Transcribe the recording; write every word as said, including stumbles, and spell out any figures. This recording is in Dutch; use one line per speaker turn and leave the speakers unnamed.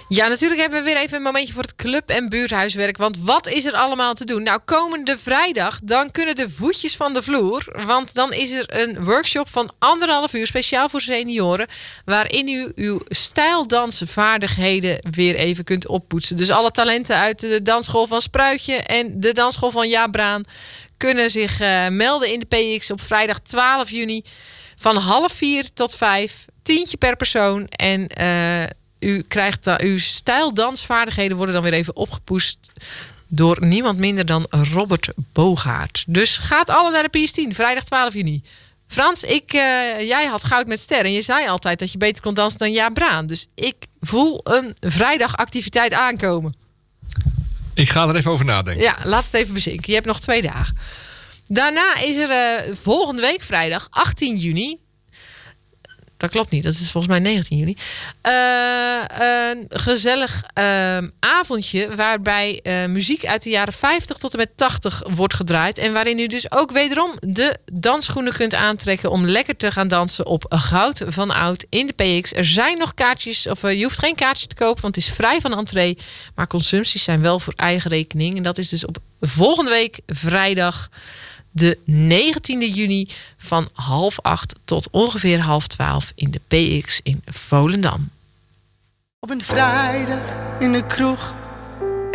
Ja, natuurlijk hebben we weer even een momentje voor het club- en buurthuiswerk. Want wat is er allemaal te doen? Nou, komende vrijdag, dan kunnen de voetjes van de vloer. Want dan is er een workshop van anderhalf uur, speciaal voor senioren. Waarin u uw stijldansvaardigheden weer even kunt oppoetsen. Dus alle talenten uit de dansschool van Spruitje en de dansschool van Jaap Braan kunnen zich uh, melden in de P X op vrijdag twaalf juni. Van half vier tot vijf. Tientje per persoon. En uh, u krijgt uh, uw stijldansvaardigheden worden dan weer even opgepoest door niemand minder dan Robert Boogaard. Dus gaat alle naar de P S tien, vrijdag twaalf juni. Frans, ik, uh, jij had goud met ster en je zei altijd dat je beter kon dansen dan Jaap Braan. Dus ik voel een vrijdagactiviteit aankomen.
Ik ga er even over nadenken.
Ja, laat het even bezinken. Je hebt nog twee dagen. Daarna is er uh, volgende week vrijdag achttien juni. Dat klopt niet, dat is volgens mij negentien juni. Uh, een gezellig uh, avondje waarbij uh, muziek uit de jaren vijftig tot en met tachtig wordt gedraaid. En waarin u dus ook wederom de dansschoenen kunt aantrekken om lekker te gaan dansen op Goud van Oud in de P X. Er zijn nog kaartjes, of uh, je hoeft geen kaartjes te kopen, want het is vrij van entree. Maar consumpties zijn wel voor eigen rekening. En dat is dus op volgende week vrijdag de negentiende juni van half acht tot ongeveer half twaalf in de P X in Volendam.
Op een vrijdag in de kroeg